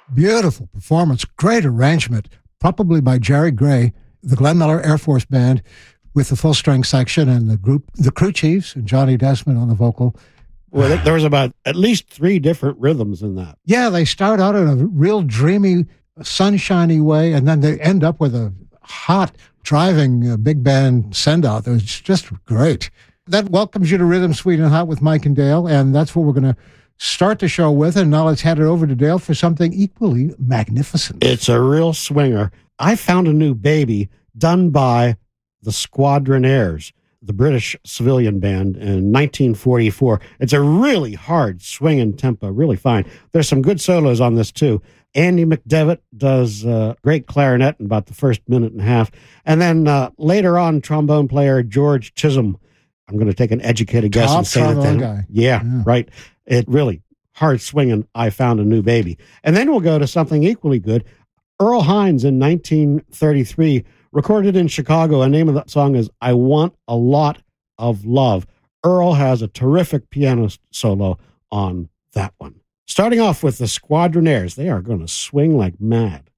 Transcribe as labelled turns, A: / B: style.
A: Beautiful performance, great arrangement, probably by Jerry Gray, the Glenn Miller Air Force Band, with the full-string section and the Crew Chiefs and Johnny Desmond on the vocal.
B: Well, there was about at least 3 different rhythms in that.
A: Yeah, they start out in a real dreamy, sunshiny way, and then they end up with a hot, driving big band send-out. It was just great. That welcomes you to Rhythm Sweet and Hot with Mike and Dale, and that's what we're going to start the show with. And now let's hand it over to Dale for something equally magnificent.
B: It's a real swinger. I Found a New Baby, done by the Squadronaires, the British civilian band, in 1944. It's a really hard swinging tempo, really fine. There's some good solos on this too. Andy McDevitt does great clarinet in about the first minute and a half. And then later on, trombone player George Chisholm. I'm going to take an educated guess and say that.
A: Guy.
B: Yeah, right. It really hard swinging. I Found a New Baby. And then we'll go to something equally good. Earl Hines in 1933 recorded in Chicago. The name of that song is I Want a Lot of Love. Earl has a terrific piano solo on that one. Starting off with the Squadronaires. They are going to swing like mad.